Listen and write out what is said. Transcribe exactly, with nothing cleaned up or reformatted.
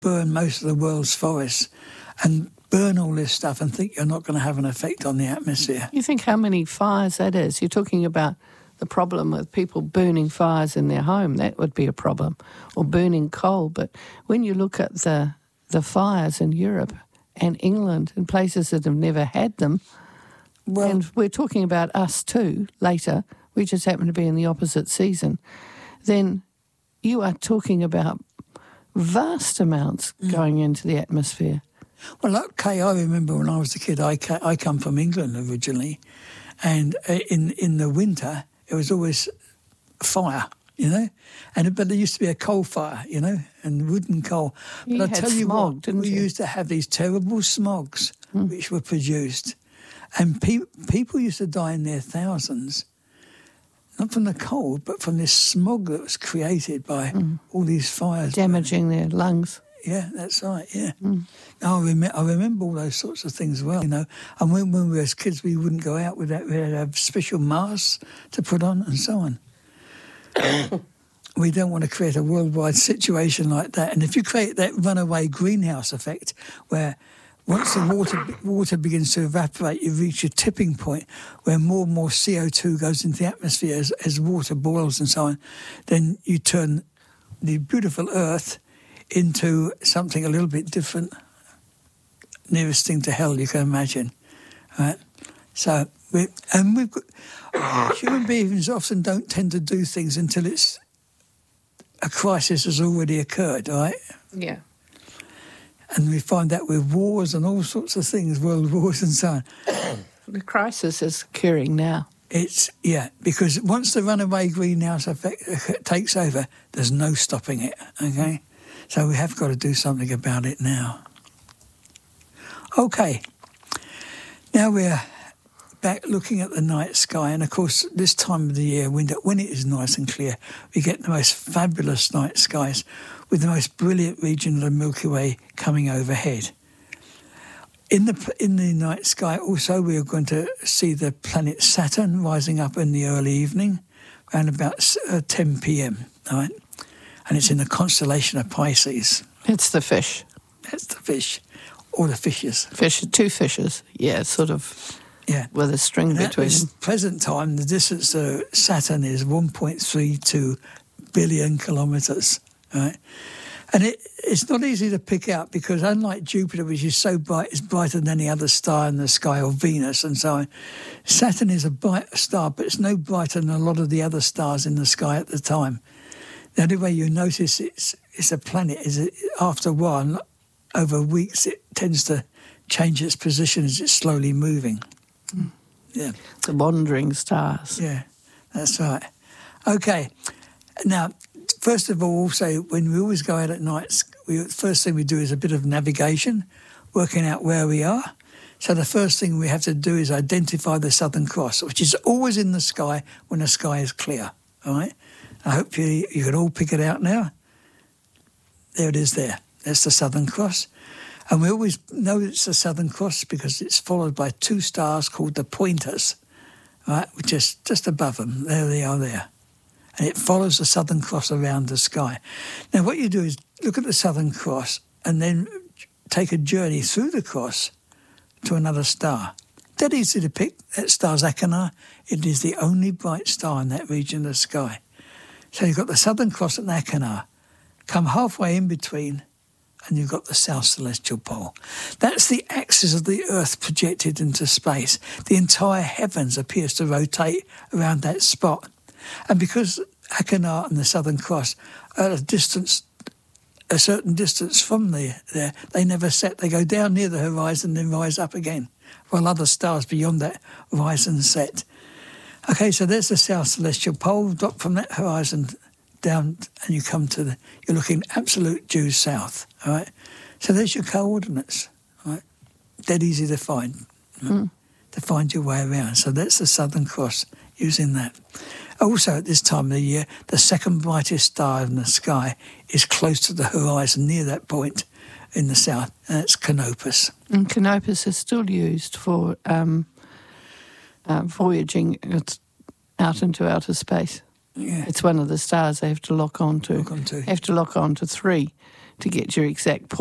burn most of the world's forests and burn all this stuff and think you're not going to have an effect on the atmosphere. You think how many fires that is? You're talking about the problem with people burning fires in their home. That would be a problem. Or burning coal. But when you look at the the fires in Europe and England and places that have never had them, well, and we're talking about us too later, we just happen to be in the opposite season, then you are talking about vast amounts mm. going into the atmosphere. Well, okay, I remember when I was a kid, I, ca- I come from England originally, and in in the winter, it was always fire, you know, and but there used to be a coal fire, you know, and wooden coal. But you I had tell you smog, what, didn't we you? used to have these terrible smogs mm. which were produced, and pe- people used to die in their thousands, not from the cold, but from this smog that was created by mm. all these fires. Damaging their lungs. Yeah, that's right, yeah. Mm. I, rem- I remember all those sorts of things well, you know. And when, when we were kids, we wouldn't go out without, we had to have special masks to put on and so on. We don't want to create a worldwide situation like that. And if you create that runaway greenhouse effect where once the water water begins to evaporate, you reach a tipping point where more and more C O two goes into the atmosphere as, as water boils and so on, then you turn the beautiful Earth into something a little bit different, nearest thing to hell you can imagine, right? So, we, and we've got, human beings often don't tend to do things until it's a crisis has already occurred, right? Yeah. And we find that with wars and all sorts of things, world wars and so on. The crisis is occurring now. It's, yeah, because once the runaway greenhouse effect takes over, there's no stopping it, okay? So we have got to do something about it now. Okay, now we're back looking at the night sky, and of course this time of the year, when it is nice and clear, we get the most fabulous night skies with the most brilliant region of the Milky Way coming overhead. In the in the night sky also we are going to see the planet Saturn rising up in the early evening, around about uh, ten p.m, all right? And it's in the constellation of Pisces. It's the fish. That's the fish, or the fishes. Fish, two fishes, yeah, sort of, yeah, with a string and between at this them. present time, the distance to Saturn is one point three two billion kilometres, right? And it, it's not easy to pick out because unlike Jupiter, which is so bright, it's brighter than any other star in the sky, or Venus and so on, Saturn is a bright star, but it's no brighter than a lot of the other stars in the sky at the time. The only way you notice it's it's a planet is it, after a while, over weeks, it tends to change its position as it's slowly moving. Mm. Yeah, the wandering stars. Yeah, that's right. Okay, now first of all, also when we always go out at night, we, the first thing we do is a bit of navigation, working out where we are. So the first thing we have to do is identify the Southern Cross, which is always in the sky when the sky is clear. All right. I hope you, you can all pick it out now. There it is there. That's the Southern Cross. And we always know it's the Southern Cross because it's followed by two stars called the Pointers, right, which is just above them. There they are there. And it follows the Southern Cross around the sky. Now, what you do is look at the Southern Cross and then take a journey through the cross to another star. Dead easy to pick. That star's Achernar. It is the only bright star in that region of the sky. So you've got the Southern Cross at Achernar. Come halfway in between, and you've got the South Celestial Pole. That's the axis of the Earth projected into space. The entire heavens appears to rotate around that spot. And because Achernar and the Southern Cross are at a distance, a certain distance from the, there, they never set. They go down near the horizon, then rise up again, while other stars beyond that rise and set. Okay, so there's the South Celestial Pole. Drop from that horizon down, and you come to the. You're looking absolute due south. All right, so there's your coordinates. All right, dead easy to find. Mm. To find your way around. So that's the Southern Cross. Using that. Also, at this time of the year, the second brightest star in the sky is close to the horizon, near that point in the south, and that's Canopus. And Canopus is still used for um, uh, voyaging out into outer space. Yeah. It's one of the stars they have to lock on to. Lock on to. Have to lock on to three to get your exact